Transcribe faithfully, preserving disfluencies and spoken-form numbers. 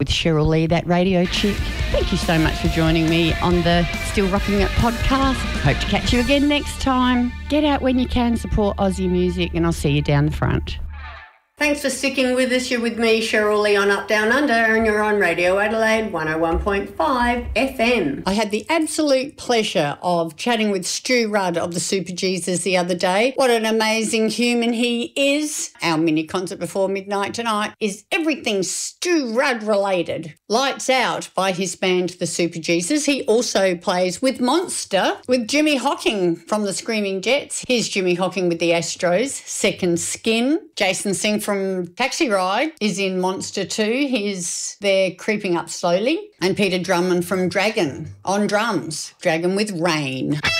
with Cheryl Lee, that radio chick. Thank you so much for joining me on the Still Rocking It podcast. Hope to catch you again next time. Get out when you can, support Aussie music, and I'll see you down the front. Thanks for sticking with us. You're with me, Cheryl Lee, on Up Down Under, and you're on Radio Adelaide one oh one point five F M. I had the absolute pleasure of chatting with Stu Rudd of the Super Jesus the other day. What an amazing human he is. Our mini concert before midnight tonight is everything Stu Rudd related. Lights Out by his band The Super Jesus. He also plays with Monster with Jimmy Hocking from the Screaming Jets. Here's Jimmy Hocking with the Astros. Second Skin. Jason Singh from Taxi Ride is in Monster too. He's there Creeping Up Slowly. And Peter Drummond from Dragon on drums. Dragon with Rain.